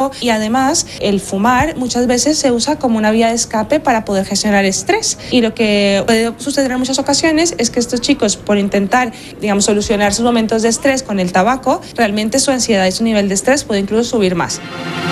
y además el fumar muchas veces se usa como una vía de escape para poder gestionar estrés, y lo que puede suceder en muchas ocasiones es que estos chicos, por intentar, digamos, solucionar sus momentos de estrés con el tabaco, realmente su ansiedad y su nivel de estrés puede incluso subir más.